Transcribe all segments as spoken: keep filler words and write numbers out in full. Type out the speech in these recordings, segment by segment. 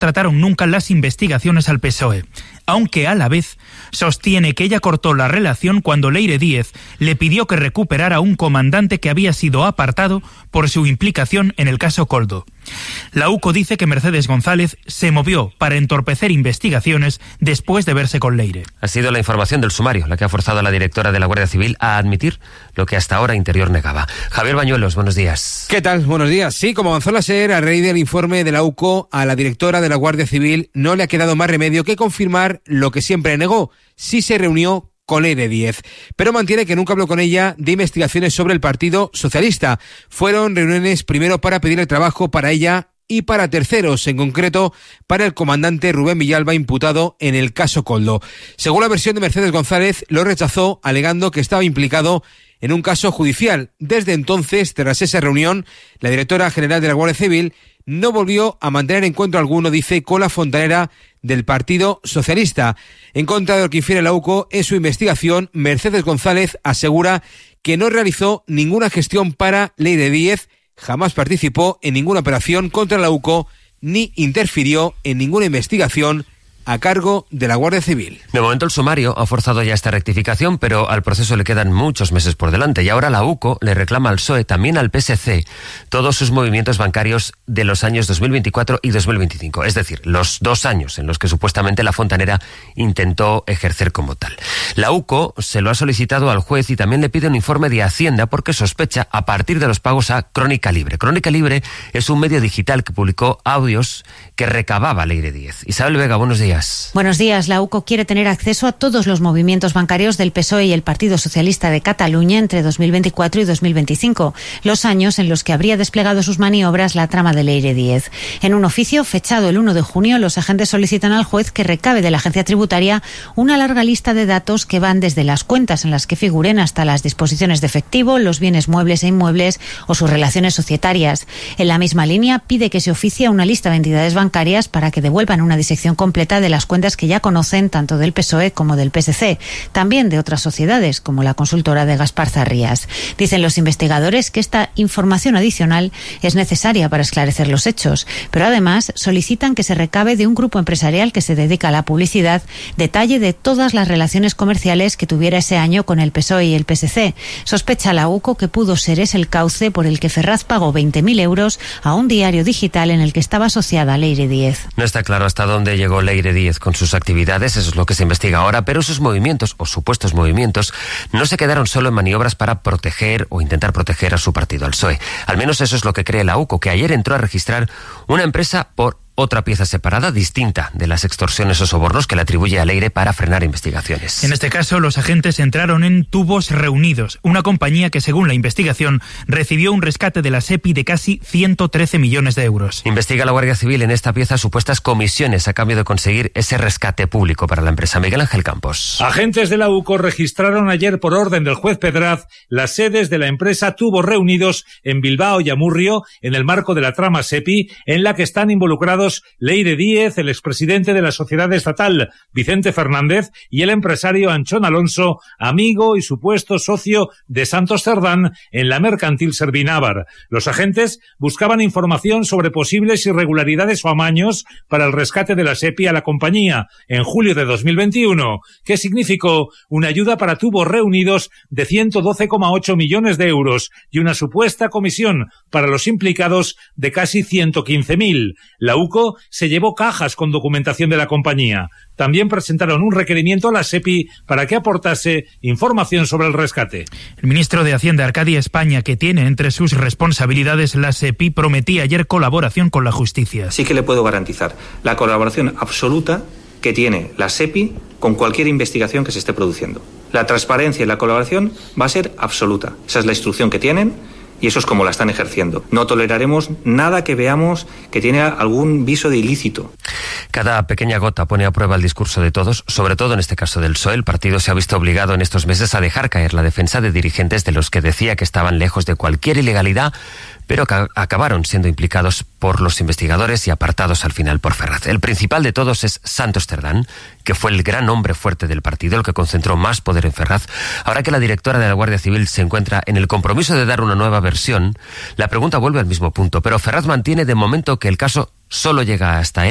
trataron nunca las investigaciones al P S O E, aunque a la vez sostiene que ella cortó la relación cuando Leire Díez le pidió que recuperara a un comandante que había sido apartado por su implicación en el caso Koldo. La U C O dice que Mercedes González se movió para entorpecer investigaciones después de verse con Leire. Ha sido la información del sumario la que ha forzado a la directora de la Guardia Civil a admitir lo que hasta ahora Interior negaba. Javier Bañuelos, buenos días. ¿Qué tal? Buenos días. Sí, como avanzó la SER, a raíz del informe de la U C O, a la directora de la Guardia Civil no le ha quedado más remedio que confirmar lo que siempre negó. Sí se reunió con Leire Díez, pero mantiene que nunca habló con ella de investigaciones sobre el Partido Socialista. Fueron reuniones primero para pedir el trabajo para ella y para terceros, en concreto para el comandante Rubén Villalba, imputado en el caso Koldo. Según la versión de Mercedes González, lo rechazó alegando que estaba implicado en un caso judicial. Desde entonces, tras esa reunión, la directora general de la Guardia Civil no volvió a mantener encuentro alguno, dice, con la fontanera del Partido Socialista. En contra de lo que infiere la U C O en su investigación, Mercedes González asegura que no realizó ninguna gestión para Leire Díez, jamás participó en ninguna operación contra la U C O ni interfirió en ninguna investigación a cargo de la Guardia Civil. De momento el sumario ha forzado ya esta rectificación, pero al proceso le quedan muchos meses por delante y ahora la U C O le reclama al P S O E, también al P S C, todos sus movimientos bancarios de los años dos mil veinticuatro y dos mil veinticinco, es decir, los dos años en los que supuestamente la fontanera intentó ejercer como tal. La U C O se lo ha solicitado al juez y también le pide un informe de Hacienda porque sospecha a partir de los pagos a Crónica Libre. Crónica Libre es un medio digital que publicó audios que recababa Leire Díez. Isabel Vega, buenos días. Buenos días. La U C O quiere tener acceso a todos los movimientos bancarios del P S O E y el Partido Socialista de Cataluña entre dos mil veinticuatro y dos mil veinticinco, los años en los que habría desplegado sus maniobras la trama de Leire Díez. En un oficio fechado el uno de junio, los agentes solicitan al juez que recabe de la agencia tributaria una larga lista de datos que van desde las cuentas en las que figuren hasta las disposiciones de efectivo, los bienes muebles e inmuebles o sus relaciones societarias. En la misma línea, pide que se oficie una lista de entidades bancarias para que devuelvan una disección completa de las cuentas que ya conocen tanto del P S O E como del P S C, también de otras sociedades como la consultora de Gaspar Zarrías. Dicen los investigadores que esta información adicional es necesaria para esclarecer los hechos, pero además solicitan que se recabe de un grupo empresarial que se dedica a la publicidad detalle de todas las relaciones comerciales que tuviera ese año con el P S O E y el P S C. Sospecha la U C O que pudo ser ese el cauce por el que Ferraz pagó veinte mil euros a un diario digital en el que estaba asociada Leire Díez. No está claro hasta dónde llegó Leire Díez con sus actividades, eso es lo que se investiga ahora, pero sus movimientos, o supuestos movimientos, no se quedaron solo en maniobras para proteger o intentar proteger a su partido, al P S O E. Al menos eso es lo que cree la U C O, que ayer entró a registrar una empresa por otra pieza separada, distinta de las extorsiones o sobornos que le atribuye a Leire para frenar investigaciones. En este caso, los agentes entraron en Tubos Reunidos, una compañía que, según la investigación, recibió un rescate de la SEPI de casi ciento trece millones de euros. Investiga la Guardia Civil en esta pieza supuestas comisiones a cambio de conseguir ese rescate público para la empresa. Miguel Ángel Campos. Agentes de la U C O registraron ayer por orden del juez Pedraz las sedes de la empresa Tubos Reunidos en Bilbao y Amurrio en el marco de la trama SEPI, en la que están involucrados Leire Díez, el expresidente de la sociedad estatal Vicente Fernández y el empresario Anchón Alonso, amigo y supuesto socio de Santos Cerdán en la mercantil Servinávar. Los agentes buscaban información sobre posibles irregularidades o amaños para el rescate de la SEPI a la compañía en julio de dos mil veintiuno, que significó una ayuda para Tubos Reunidos de ciento doce coma ocho millones de euros y una supuesta comisión para los implicados de casi ciento quince mil. La U C O se llevó cajas con documentación de la compañía. También presentaron un requerimiento a la SEPI para que aportase información sobre el rescate. El ministro de Hacienda, Arcadio España, que tiene entre sus responsabilidades la SEPI, prometía ayer colaboración con la justicia. Sí que le puedo garantizar la colaboración absoluta que tiene la SEPI con cualquier investigación que se esté produciendo. La transparencia y la colaboración va a ser absoluta. Esa es la instrucción que tienen. Y eso es como la están ejerciendo. No toleraremos nada que veamos que tiene algún viso de ilícito. Cada pequeña gota pone a prueba el discurso de todos, sobre todo en este caso del P S O E. El partido se ha visto obligado en estos meses a dejar caer la defensa de dirigentes de los que decía que estaban lejos de cualquier ilegalidad, pero que acabaron siendo implicados por los investigadores y apartados al final por Ferraz. El principal de todos es Santos Cerdán, que fue el gran hombre fuerte del partido, el que concentró más poder en Ferraz. Ahora que la directora de la Guardia Civil se encuentra en el compromiso de dar una nueva versión, la pregunta vuelve al mismo punto. Pero Ferraz mantiene de momento que el caso solo llega hasta él,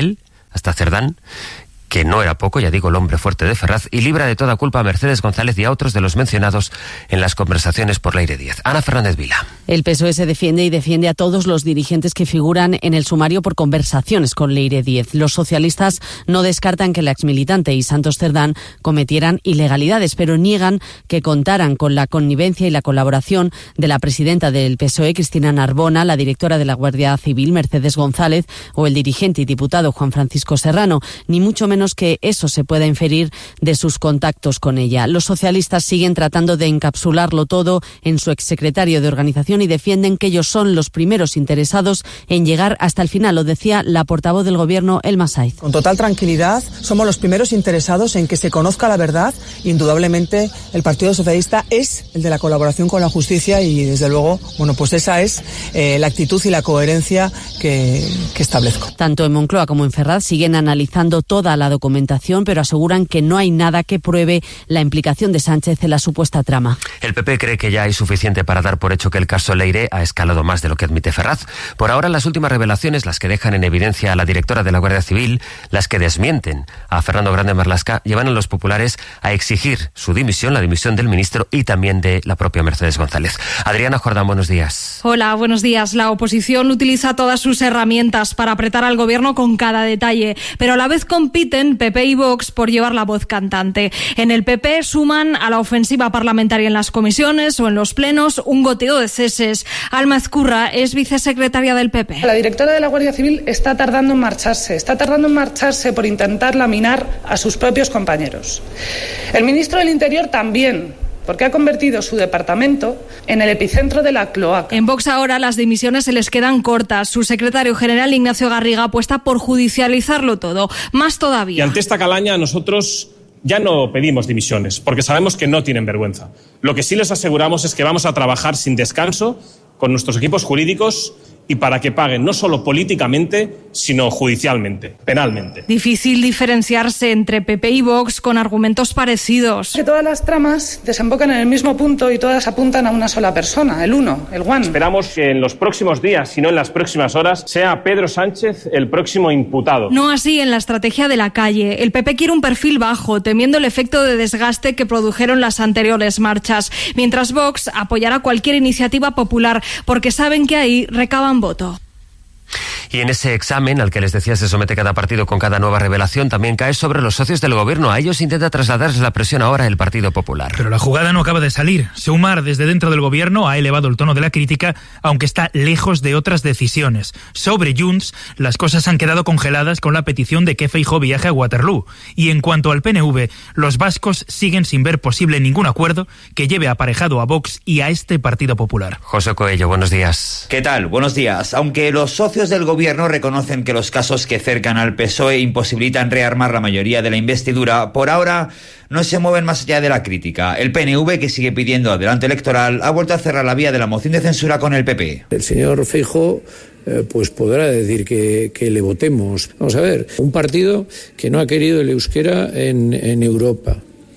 hasta Cerdán, que no era poco, ya digo, el hombre fuerte de Ferraz, y libra de toda culpa a Mercedes González y a otros de los mencionados en las conversaciones por Leire Díez. Ana Fernández Vila. El P S O E se defiende y defiende a todos los dirigentes que figuran en el sumario por conversaciones con Leire Díez. Los socialistas no descartan que la exmilitante y Santos Cerdán cometieran ilegalidades, pero niegan que contaran con la connivencia y la colaboración de la presidenta del P S O E, Cristina Narbona, la directora de la Guardia Civil, Mercedes González, o el dirigente y diputado Juan Francisco Serrano, ni mucho menos que eso se pueda inferir de sus contactos con ella. Los socialistas siguen tratando de encapsularlo todo en su exsecretario de organización y defienden que ellos son los primeros interesados en llegar hasta el final, lo decía la portavoz del gobierno, Elma Saiz. Con total tranquilidad, somos los primeros interesados en que se conozca la verdad. Indudablemente, el Partido Socialista es el de la colaboración con la justicia y, desde luego, bueno, pues esa es eh, la actitud y la coherencia que, que establezco. Tanto en Moncloa como en Ferraz siguen analizando toda la documentación, pero aseguran que no hay nada que pruebe la implicación de Sánchez en la supuesta trama. El P P cree que ya hay suficiente para dar por hecho que el caso Leire ha escalado más de lo que admite Ferraz. Por ahora, las últimas revelaciones, las que dejan en evidencia a la directora de la Guardia Civil, las que desmienten a Fernando Grande Marlaska, llevan a los populares a exigir su dimisión, la dimisión del ministro y también de la propia Mercedes González. Adriana Jordán, buenos días. Hola, buenos días. La oposición utiliza todas sus herramientas para apretar al gobierno con cada detalle, pero a la vez compiten P P y Vox por llevar la voz cantante. En el P P suman a la ofensiva parlamentaria en las comisiones o en los plenos un goteo de ceses. Alma Ezcurra es vicesecretaria del P P. La directora de la Guardia Civil está tardando en marcharse, está tardando en marcharse por intentar laminar a sus propios compañeros. El ministro del Interior también, porque ha convertido su departamento en el epicentro de la cloaca. En Vox ahora las dimisiones se les quedan cortas. Su secretario general, Ignacio Garriga, apuesta por judicializarlo todo, más todavía. Y ante esta calaña nosotros ya no pedimos dimisiones, porque sabemos que no tienen vergüenza. Lo que sí les aseguramos es que vamos a trabajar sin descanso con nuestros equipos jurídicos y para que paguen no solo políticamente, sino judicialmente, penalmente. Difícil diferenciarse entre P P y Vox con argumentos parecidos. Que todas las tramas desembocan en el mismo punto y todas apuntan a una sola persona, el uno, el One. Esperamos que en los próximos días, si no en las próximas horas, sea Pedro Sánchez el próximo imputado. No así en la estrategia de la calle. El P P quiere un perfil bajo, temiendo el efecto de desgaste que produjeron las anteriores marchas, mientras Vox apoyará cualquier iniciativa popular, porque saben que ahí recaban voto. Y en ese examen al que les decía se somete cada partido con cada nueva revelación, también cae sobre los socios del gobierno. A ellos intenta trasladarles la presión ahora el Partido Popular. Pero la jugada no acaba de salir. Sumar desde dentro del gobierno ha elevado el tono de la crítica, aunque está lejos de otras decisiones. Sobre Junts, las cosas han quedado congeladas con la petición de que Feijóo viaje a Waterloo. Y en cuanto al P N V, los vascos siguen sin ver posible ningún acuerdo que lleve aparejado a Vox y a este Partido Popular. José Coello, buenos días. ¿Qué tal? Buenos días. Aunque los socios del gobierno gobierno reconocen que los casos que cercan al P S O E imposibilitan rearmar la mayoría de la investidura. Por ahora no se mueven más allá de la crítica. El P N V, que sigue pidiendo adelanto electoral, ha vuelto a cerrar la vía de la moción de censura con el P P. El señor Feijóo eh, pues podrá decir que, que le votemos. Vamos a ver, un partido que no ha querido el euskera en, en Europa,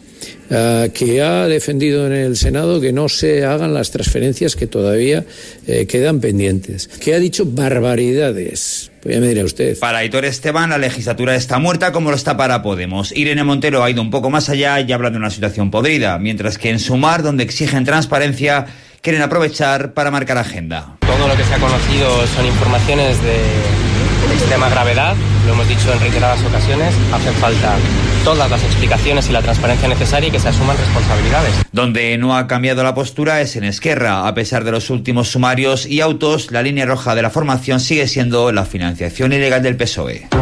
Uh, que ha defendido en el Senado que no se hagan las transferencias que todavía eh, quedan pendientes, que ha dicho barbaridades. Pues ya me dirá usted. Para Aitor Esteban, la legislatura está muerta como lo está para Podemos. Irene Montero ha ido un poco más allá y habla de una situación podrida, mientras que en Sumar, donde exigen transparencia, quieren aprovechar para marcar agenda. Todo lo que se ha conocido son informaciones de extrema gravedad, lo hemos dicho en reiteradas ocasiones, hacen falta todas las explicaciones y la transparencia necesaria y que se asuman responsabilidades. Donde no ha cambiado la postura es en Esquerra. A pesar de los últimos sumarios y autos, la línea roja de la formación sigue siendo la financiación ilegal del P S O E.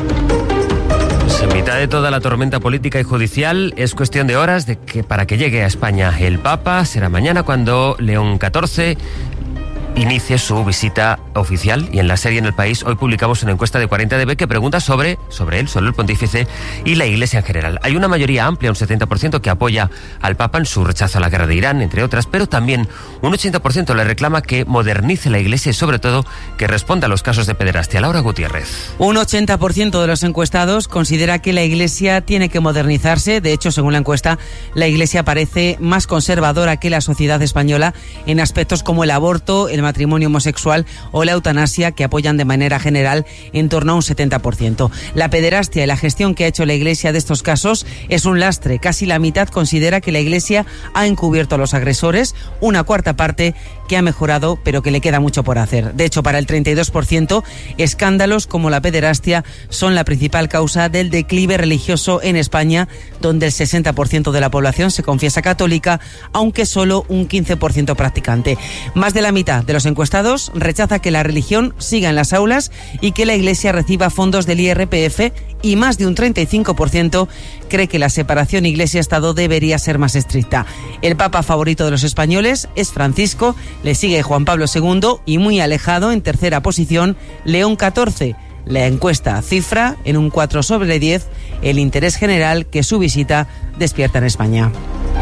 Pues en mitad de toda la tormenta política y judicial, es cuestión de horas de que para que llegue a España el Papa. Será mañana cuando León catorce inicie su visita oficial, y en la serie En el País hoy publicamos una encuesta de cuarenta D B que pregunta sobre, sobre él, sobre el pontífice y la Iglesia en general. Hay una mayoría amplia, un setenta por ciento, que apoya al Papa en su rechazo a la guerra de Irán, entre otras, pero también un ochenta por ciento le reclama que modernice la Iglesia y sobre todo que responda a los casos de pederastia. Laura Gutiérrez. Un ochenta por ciento de los encuestados considera que la Iglesia tiene que modernizarse. De hecho, según la encuesta, la Iglesia parece más conservadora que la sociedad española en aspectos como el aborto, el matrimonio homosexual o la eutanasia, que apoyan de manera general en torno a un setenta por ciento. La pederastia y la gestión que ha hecho la Iglesia de estos casos es un lastre. Casi la mitad considera que la Iglesia ha encubierto a los agresores, una cuarta parte que ha mejorado, pero que le queda mucho por hacer. De hecho, para el treinta y dos por ciento, escándalos como la pederastia son la principal causa del declive religioso en España, donde el sesenta por ciento de la población se confiesa católica, aunque solo un quince por ciento practicante. Más de la mitad de los encuestados rechaza que la religión siga en las aulas y que la Iglesia reciba fondos del I R P F, y más de un treinta y cinco por ciento cree que la separación Iglesia-Estado debería ser más estricta. El Papa favorito de los españoles es Francisco, le sigue Juan Pablo segundo y muy alejado, en tercera posición, León catorce. La encuesta cifra en un cuatro sobre diez el interés general que su visita despierta en España.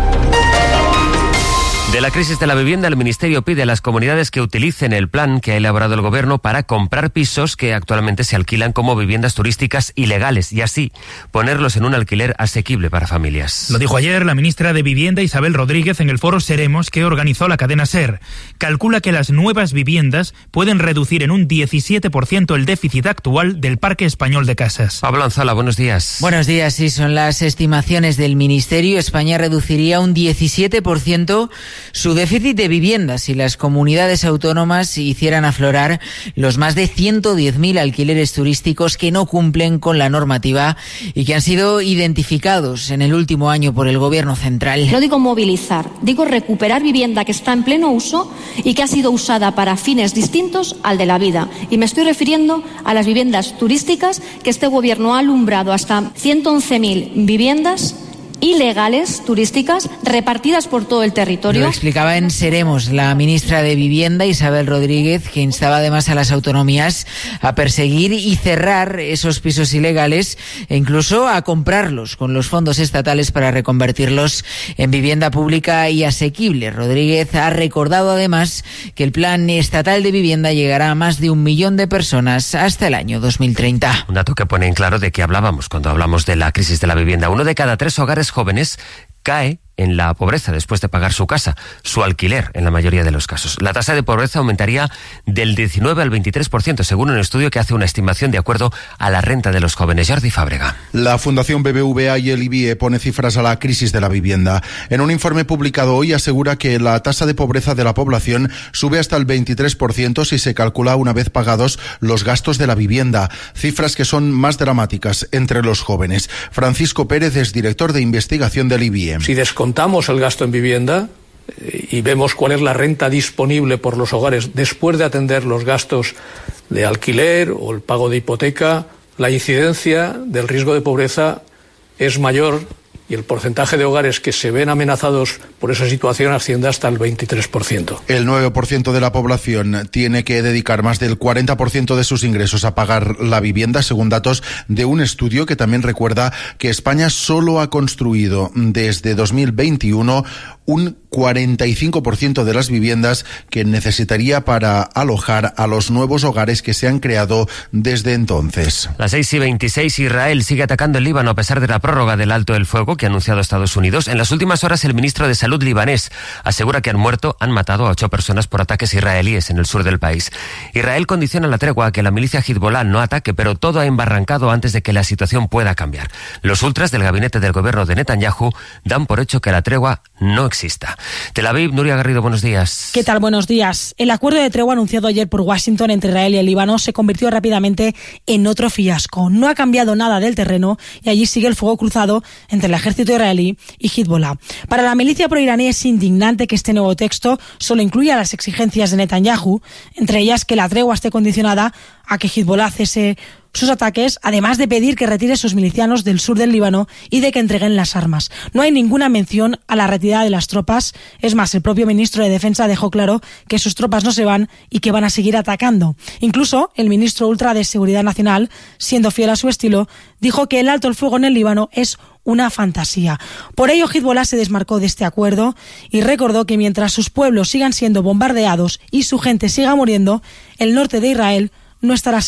De la crisis de la vivienda, el Ministerio pide a las comunidades que utilicen el plan que ha elaborado el Gobierno para comprar pisos que actualmente se alquilan como viviendas turísticas ilegales y así ponerlos en un alquiler asequible para familias. Lo dijo ayer la ministra de Vivienda, Isabel Rodríguez, en el foro Seremos que organizó la cadena SER. Calcula que las nuevas viviendas pueden reducir en un diecisiete por ciento el déficit actual del parque español de casas. Pablo Anzola, buenos días. Buenos días, sí, son las estimaciones del Ministerio. España reduciría un diecisiete por ciento su déficit de viviendas si las comunidades autónomas hicieran aflorar los más de ciento diez mil alquileres turísticos que no cumplen con la normativa y que han sido identificados en el último año por el Gobierno central. No digo movilizar, digo recuperar vivienda que está en pleno uso y que ha sido usada para fines distintos al de la vida. Y me estoy refiriendo a las viviendas turísticas, que este Gobierno ha alumbrado hasta ciento once mil viviendas ilegales turísticas repartidas por todo el territorio. Lo explicaba en Seremos la ministra de Vivienda, Isabel Rodríguez, que instaba además a las autonomías a perseguir y cerrar esos pisos ilegales e incluso a comprarlos con los fondos estatales para reconvertirlos en vivienda pública y asequible. Rodríguez ha recordado además que el plan estatal de vivienda llegará a más de un millón de personas hasta el año dos mil treinta. Un dato que pone en claro de qué hablábamos cuando hablamos de la crisis de la vivienda. Uno de cada tres hogares jóvenes cae en la pobreza después de pagar su casa, su alquiler en la mayoría de los casos. La tasa de pobreza aumentaría del diecinueve al veintitrés por ciento, según un estudio que hace una estimación de acuerdo a la renta de los jóvenes. Jordi Fábrega. La Fundación B B V A y el I B I E pone cifras a la crisis de la vivienda. En un informe publicado hoy asegura que la tasa de pobreza de la población sube hasta el veintitrés por ciento si se calcula una vez pagados los gastos de la vivienda, cifras que son más dramáticas entre los jóvenes. Francisco Pérez es director de investigación del I B I E. Si descontamos el gasto en vivienda eh, y vemos cuál es la renta disponible por los hogares después de atender los gastos de alquiler o el pago de hipoteca, la incidencia del riesgo de pobreza es mayor y el porcentaje de hogares que se ven amenazados por esa situación asciende hasta el veintitrés por ciento. El nueve por ciento de la población tiene que dedicar más del cuarenta por ciento de sus ingresos a pagar la vivienda, según datos de un estudio que también recuerda que España solo ha construido desde dos mil veintiuno un cuarenta y cinco por ciento de las viviendas que necesitaría para alojar a los nuevos hogares que se han creado desde entonces. Las seis y veintiséis, Israel sigue atacando el Líbano a pesar de la prórroga del alto el fuego que ha anunciado Estados Unidos. En las últimas horas, el ministro de Salud libanés asegura que han muerto, han matado a ocho personas por ataques israelíes en el sur del país. Israel condiciona la tregua a que la milicia Hezbollah no ataque, pero todo ha embarrancado antes de que la situación pueda cambiar. Los ultras del gabinete del gobierno de Netanyahu dan por hecho que la tregua no existe. Tel Aviv, Nuria Garrido, buenos días. ¿Qué tal? Buenos días. El acuerdo de tregua anunciado ayer por Washington entre Israel y el Líbano se convirtió rápidamente en otro fiasco. No ha cambiado nada del terreno y allí sigue el fuego cruzado entre el ejército israelí y Hezbollah. Para la milicia proiraní es indignante que este nuevo texto solo incluya las exigencias de Netanyahu, entre ellas que la tregua esté condicionada a que Hezbollah cese sus ataques, además de pedir que retire sus milicianos del sur del Líbano y de que entreguen las armas. No hay ninguna mención a la retirada de las tropas. Es más, el propio ministro de Defensa dejó claro que sus tropas no se van y que van a seguir atacando. Incluso el ministro ultra de Seguridad Nacional, siendo fiel a su estilo, dijo que el alto el fuego en el Líbano es una fantasía. Por ello, Hezbollah se desmarcó de este acuerdo y recordó que mientras sus pueblos sigan siendo bombardeados y su gente siga muriendo, el norte de Israel no estará seguro.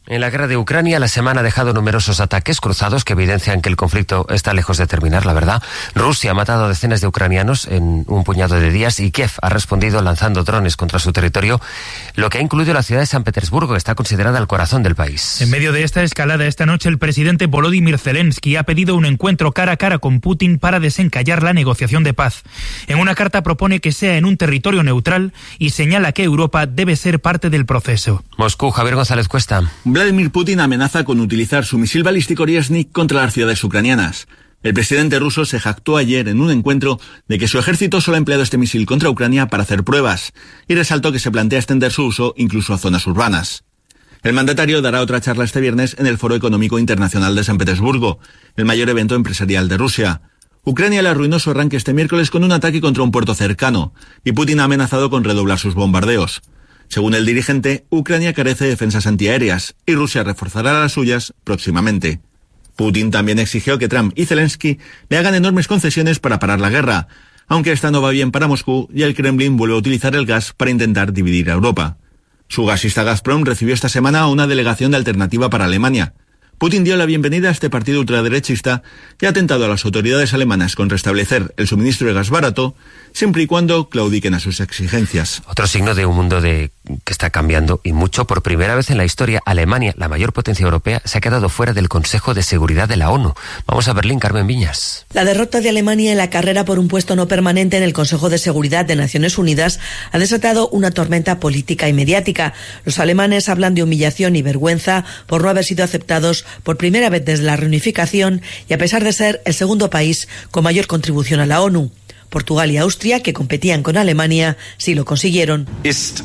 En la guerra de Ucrania, la semana ha dejado numerosos ataques cruzados que evidencian que el conflicto está lejos de terminar, la verdad. Rusia ha matado a decenas de ucranianos en un puñado de días y Kiev ha respondido lanzando drones contra su territorio, lo que ha incluido la ciudad de San Petersburgo, que está considerada el corazón del país. En medio de esta escalada esta noche, el presidente Volodymyr Zelensky ha pedido un encuentro cara a cara con Putin para desencallar la negociación de paz. En una carta propone que sea en un territorio neutral y señala que Europa debe ser parte del proceso. Moscú, Javier González Cuesta. Vladimir Putin amenaza con utilizar su misil balístico Ryaznik contra las ciudades ucranianas. El presidente ruso se jactó ayer en un encuentro de que su ejército solo ha empleado este misil contra Ucrania para hacer pruebas y resaltó que se plantea extender su uso incluso a zonas urbanas. El mandatario dará otra charla este viernes en el Foro Económico Internacional de San Petersburgo, el mayor evento empresarial de Rusia. Ucrania le arruinó su arranque este miércoles con un ataque contra un puerto cercano y Putin ha amenazado con redoblar sus bombardeos. Según el dirigente, Ucrania carece de defensas antiaéreas y Rusia reforzará las suyas próximamente. Putin también exigió que Trump y Zelensky le hagan enormes concesiones para parar la guerra, aunque esta no va bien para Moscú y el Kremlin vuelve a utilizar el gas para intentar dividir a Europa. Su gasista Gazprom recibió esta semana a una delegación de Alternativa para Alemania. Putin dio la bienvenida a este partido ultraderechista y ha tentado a las autoridades alemanas con restablecer el suministro de gas barato, siempre y cuando claudiquen a sus exigencias. Otro signo de un mundo de que está cambiando y mucho. Por primera vez en la historia, Alemania, la mayor potencia europea, se ha quedado fuera del Consejo de Seguridad de la ONU. Vamos a Berlín, Carmen Viñas. La derrota de Alemania en la carrera por un puesto no permanente en el Consejo de Seguridad de Naciones Unidas ha desatado una tormenta política y mediática. Los alemanes hablan de humillación y vergüenza por no haber sido aceptados por primera vez desde la reunificación y a pesar de ser el segundo país con mayor contribución a la ONU. Portugal y Austria, que competían con Alemania, sí lo consiguieron. Es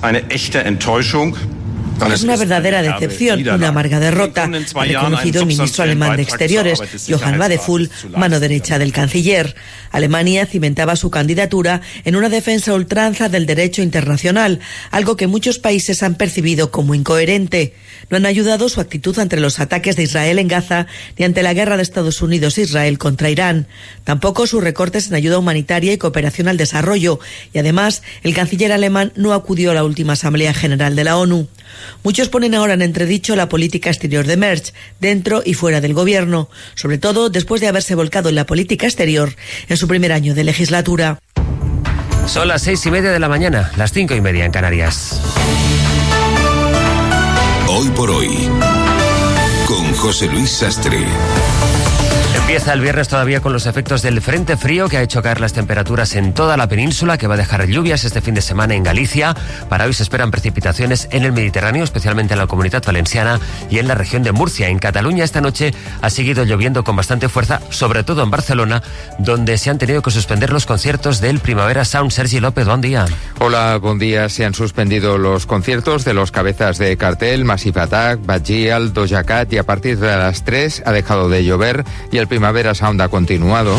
una verdadera decepción, una amarga derrota, ha reconocido el ministro alemán de Exteriores, Johann Wadephul, mano derecha del canciller. Alemania cimentaba su candidatura en una defensa a ultranza del derecho internacional, algo que muchos países han percibido como incoherente. No han ayudado su actitud ante los ataques de Israel en Gaza ni ante la guerra de Estados Unidos e Israel contra Irán. Tampoco sus recortes en ayuda humanitaria y cooperación al desarrollo. Y además, el canciller alemán no acudió a la última Asamblea General de la ONU. Muchos ponen ahora en entredicho la política exterior de Merz, dentro y fuera del gobierno, sobre todo después de haberse volcado en la política exterior en su primer año de legislatura. Son las seis y media de la mañana, las cinco y media en Canarias. Hoy por hoy, con José Luis Sastre. Empieza el viernes todavía con los efectos del frente frío que ha hecho caer las temperaturas en toda la península, que va a dejar lluvias este fin de semana en Galicia. Para hoy se esperan precipitaciones en el Mediterráneo, especialmente en la Comunidad Valenciana y en la región de Murcia. En Cataluña esta noche ha seguido lloviendo con bastante fuerza, sobre todo en Barcelona, donde se han tenido que suspender los conciertos del Primavera Sound. Sergi López, buen día. Hola, buen día. Se han suspendido los conciertos de los cabezas de cartel, Massive Attack, Bad Gyal, Doja Cat, y a partir de las tres ha dejado de llover y el Primavera Sound ha continuado.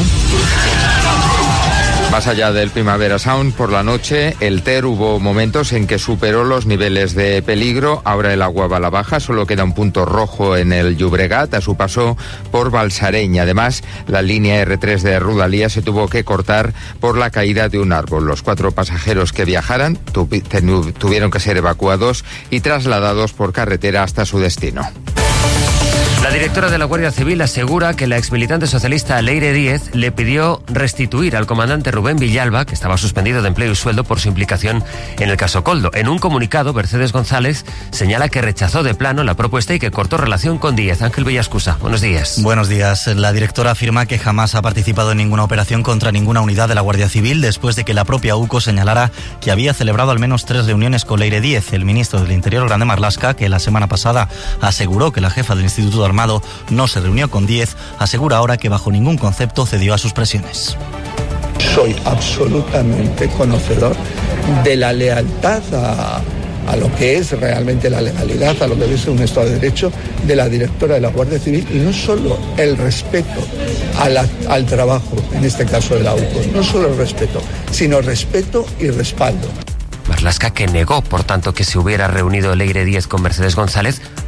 Más allá del Primavera Sound, por la noche, el Ter hubo momentos en que superó los niveles de peligro. Ahora el agua va a la baja, solo queda un punto rojo en el Llobregat a su paso por Balsareny. Además, la línea erre tres de Rodalies se tuvo que cortar por la caída de un árbol. Los cuatro pasajeros que viajaran tuvi- tuvieron que ser evacuados y trasladados por carretera hasta su destino. La directora de la Guardia Civil asegura que la exmilitante socialista Leire Díez le pidió restituir al comandante Rubén Villalba, que estaba suspendido de empleo y sueldo por su implicación en el caso Koldo. En un comunicado, Mercedes González señala que rechazó de plano la propuesta y que cortó relación con Díez. Ángel Villascusa, buenos días. Buenos días. La directora afirma que jamás ha participado en ninguna operación contra ninguna unidad de la Guardia Civil después de que la propia U C O señalara que había celebrado al menos tres reuniones con Leire Díez. El ministro del Interior, Grande Marlaska, que la semana pasada aseguró que la jefa del Instituto Armado no se reunió con Díez, asegura ahora que bajo ningún concepto cedió a sus presiones. Soy absolutamente conocedor de la lealtad a, a lo que es realmente la legalidad, a lo que es un Estado de Derecho de la directora de la Guardia Civil, y no solo el respeto a la, al trabajo, en este caso de la U C O, no solo el respeto, sino respeto y respaldo. Marlaska, que negó, por tanto, que se hubiera reunido Leire Díez con Mercedes González,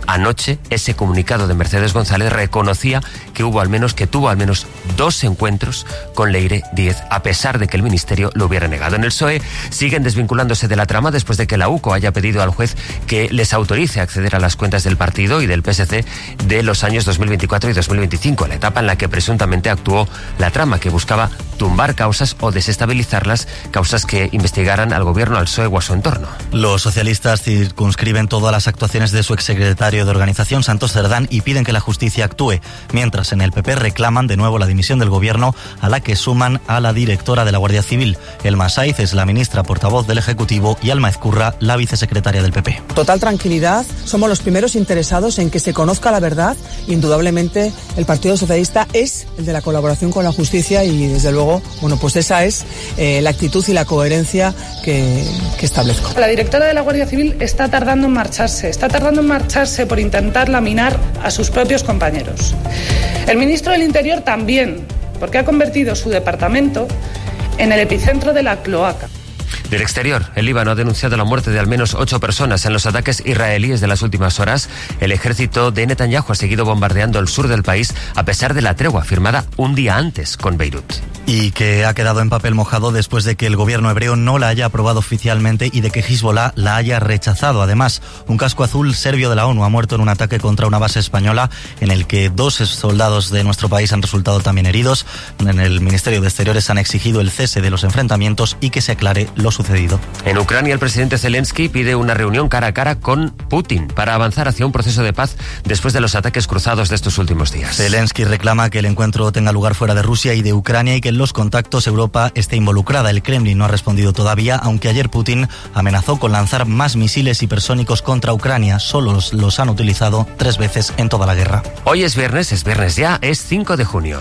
Anoche, ese comunicado de Mercedes González reconocía que hubo al menos, que tuvo al menos dos encuentros con Leire Díez, a pesar de que el Ministerio lo hubiera negado. En el P S O E siguen desvinculándose de la trama después de que la U C O haya pedido al juez que les autorice a acceder a las cuentas del partido y del P S C de los años dos mil veinticuatro y dos mil veinticinco, la etapa en la que presuntamente actuó la trama que buscaba tumbar causas o desestabilizarlas, causas que investigaran al gobierno, al P S O E o a su entorno. Los socialistas circunscriben todas las actuaciones de su exsecretario de organización, Santos Cerdán, y piden que la justicia actúe, mientras en el P P reclaman de nuevo la dimisión del gobierno, a la que suman a la directora de la Guardia Civil. Elma Saiz es la ministra portavoz del Ejecutivo y Alma Ezcurra, la vicesecretaria del P P. Total tranquilidad, somos los primeros interesados en que se conozca la verdad. Indudablemente el Partido Socialista es el de la colaboración con la justicia y desde luego, bueno, pues esa es eh, la actitud y la coherencia que, que establezco. La directora de la Guardia Civil está tardando en marcharse, está tardando en marcharse por intentar laminar a sus propios compañeros. El ministro del Interior también, porque ha convertido su departamento en el epicentro de la cloaca. Del exterior, el Líbano ha denunciado la muerte de al menos ocho personas en los ataques israelíes de las últimas horas. El ejército de Netanyahu ha seguido bombardeando el sur del país a pesar de la tregua firmada un día antes con Beirut. Y que ha quedado en papel mojado después de que el gobierno hebreo no la haya aprobado oficialmente y de que Hezbollah la haya rechazado. Además, un casco azul serbio de la ONU ha muerto en un ataque contra una base española en el que dos soldados de nuestro país han resultado también heridos. En el Ministerio de Exteriores han exigido el cese de los enfrentamientos y que se aclare lo sucedido. En Ucrania, el presidente Zelensky pide una reunión cara a cara con Putin para avanzar hacia un proceso de paz después de los ataques cruzados de estos últimos días. Zelensky reclama que el encuentro tenga lugar fuera de Rusia y de Ucrania y que en los contactos Europa esté involucrada. El Kremlin no ha respondido todavía, aunque ayer Putin amenazó con lanzar más misiles hipersónicos contra Ucrania. Solo los han utilizado tres veces en toda la guerra. Hoy es viernes, es viernes ya, es cinco de junio.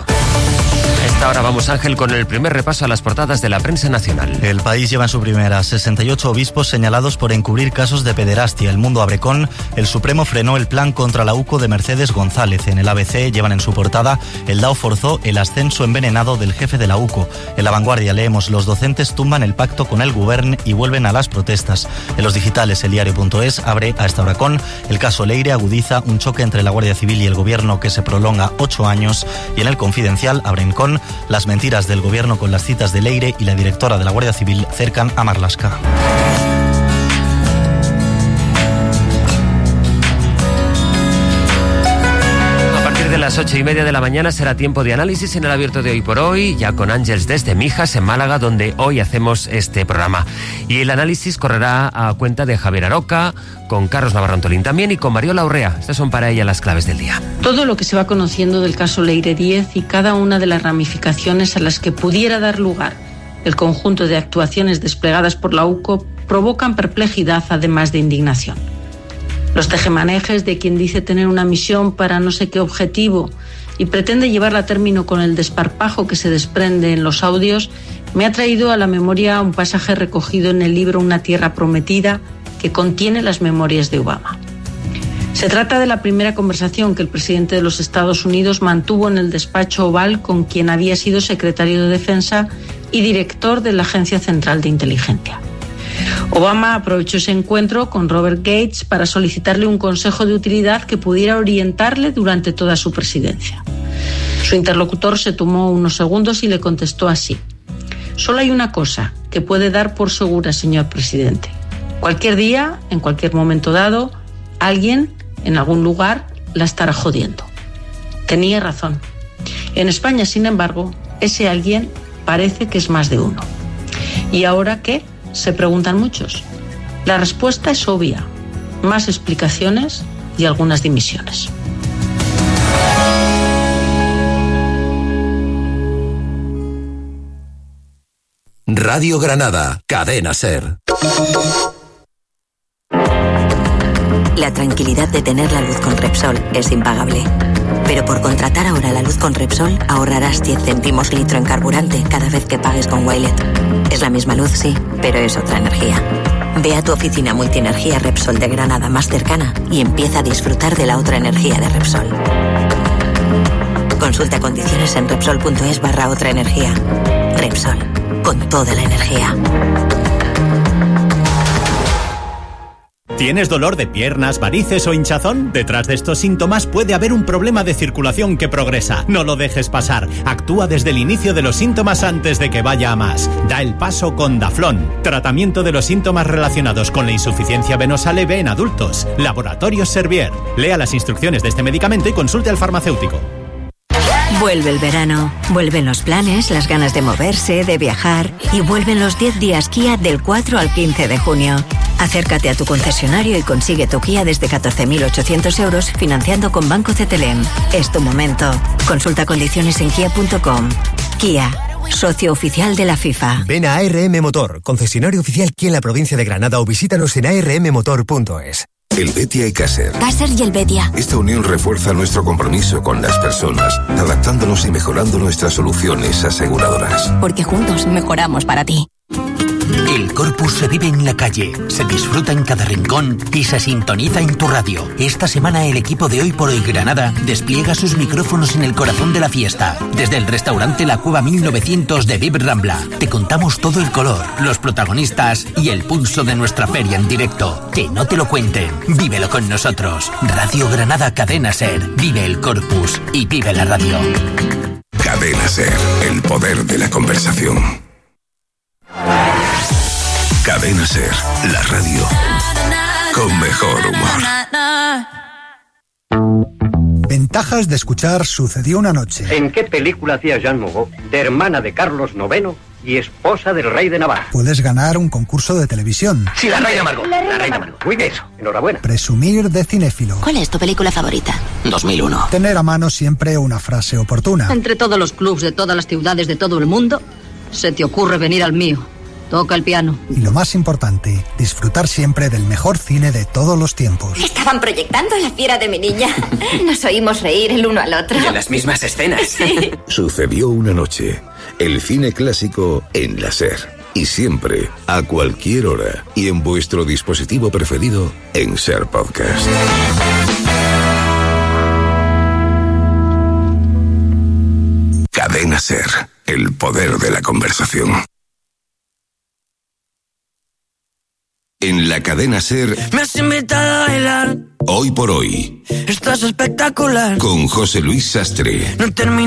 A esta hora vamos, Ángel, con el primer repaso a las portadas de la prensa nacional. El País lleva en su primera sesenta y ocho obispos señalados por encubrir casos de pederastia. El Mundo abre con: el Supremo frenó el plan contra la U C O de Mercedes González. En el A B C llevan en su portada: el D A O forzó el ascenso envenenado del jefe de la U C O. En La Vanguardia leemos: los docentes tumban el pacto con el Govern y vuelven a las protestas. En los digitales, el diario punto es abre a esta hora con: el caso Leire agudiza un choque entre la Guardia Civil y el Gobierno que se prolonga ocho años. Y en el Confidencial abren con: las mentiras del Gobierno con las citas de Leire y la directora de la Guardia Civil cercan a Marlaska. A las ocho y media de la mañana será tiempo de análisis en el abierto de Hoy por Hoy, ya con Ángeles desde Mijas, en Málaga, donde hoy hacemos este programa. Y el análisis correrá a cuenta de Javier Aroca, con Carlos Navarro Antolín también y con Mariola Urrea. Estas son para ella las claves del día. Todo lo que se va conociendo del caso Leire Díez y cada una de las ramificaciones a las que pudiera dar lugar el conjunto de actuaciones desplegadas por la U C O provocan perplejidad, además de indignación. Los tejemanejes de quien dice tener una misión para no sé qué objetivo y pretende llevarla a término con el desparpajo que se desprende en los audios me ha traído a la memoria un pasaje recogido en el libro Una tierra prometida, que contiene las memorias de Obama. Se trata de la primera conversación que el presidente de los Estados Unidos mantuvo en el despacho Oval con quien había sido secretario de Defensa y director de la Agencia Central de Inteligencia. Obama aprovechó ese encuentro con Robert Gates para solicitarle un consejo de utilidad que pudiera orientarle durante toda su presidencia. Su interlocutor se tomó unos segundos y le contestó así: solo hay una cosa que puede dar por segura, señor presidente. Cualquier día, en cualquier momento dado, alguien, en algún lugar, la estará jodiendo. Tenía razón. En España, sin embargo, ese alguien parece que es más de uno. ¿Y ahora qué?, se preguntan muchos. La respuesta es obvia: más explicaciones y algunas dimisiones. Radio Granada, Cadena SER. La tranquilidad de tener la luz con Repsol es impagable. Pero por contratar ahora la luz con Repsol ahorrarás diez céntimos litro en carburante cada vez que pagues con Wilet. Es la misma luz, sí, pero es otra energía. Ve a tu oficina multienergía Repsol de Granada más cercana y empieza a disfrutar de la otra energía de Repsol. Consulta condiciones en Repsol.es barra otra energía. Repsol, con toda la energía. ¿Tienes dolor de piernas, varices o hinchazón? Detrás de estos síntomas puede haber un problema de circulación que progresa. No lo dejes pasar. Actúa desde el inicio de los síntomas antes de que vaya a más. Da el paso con Daflón. Tratamiento de los síntomas relacionados con la insuficiencia venosa leve en adultos. Laboratorios Servier. Lea las instrucciones de este medicamento y consulte al farmacéutico. Vuelve el verano, vuelven los planes, las ganas de moverse, de viajar y vuelven los diez días Kia del cuatro al quince de junio. Acércate a tu concesionario y consigue tu Kia desde catorce mil ochocientos euros financiando con Banco C T L M. Es tu momento. Consulta condiciones en kia punto com. Kia, socio oficial de la FIFA. Ven a A R M Motor, concesionario oficial Kia en la provincia de Granada o visítanos en a r m motor punto es. Helvetia y Caser. Caser y Helvetia. Esta unión refuerza nuestro compromiso con las personas, adaptándonos y mejorando nuestras soluciones aseguradoras. Porque juntos mejoramos para ti. El Corpus se vive en la calle, se disfruta en cada rincón y se sintoniza en tu radio. Esta semana el equipo de Hoy por Hoy Granada despliega sus micrófonos en el corazón de la fiesta. Desde el restaurante La Cueva mil novecientos de Viv Rambla, te contamos todo el color, los protagonistas y el pulso de nuestra feria en directo. Que no te lo cuenten, vívelo con nosotros. Radio Granada Cadena Ser, vive el Corpus y vive la radio. Cadena Ser, el poder de la conversación. Cadena Ser, la radio con mejor humor. Ventajas de escuchar Sucedió una noche. ¿En qué película hacía Jean Moreau, de hermana de Carlos noveno y esposa del rey de Navarra? Puedes ganar un concurso de televisión. Sí, la reina Margot. La reina, reina Margot. Muy bien, eso. Enhorabuena. Presumir de cinéfilo. ¿Cuál es tu película favorita? dos mil uno. Tener a mano siempre una frase oportuna. Entre todos los clubs de todas las ciudades de todo el mundo, se te ocurre venir al mío. Toca el piano. Y lo más importante, disfrutar siempre del mejor cine de todos los tiempos. Estaban proyectando La fiera de mi niña. Nos oímos reír el uno al otro. Y en las mismas escenas. Sí. Sucedió una noche. El cine clásico en la Ser. Y siempre, a cualquier hora. Y en vuestro dispositivo preferido, en Ser Podcast. Cadena Ser. El poder de la conversación. En la Cadena Ser. Me has invitado a bailar. Hoy por Hoy. Estás espectacular. Con José Luis Sastre. No termino.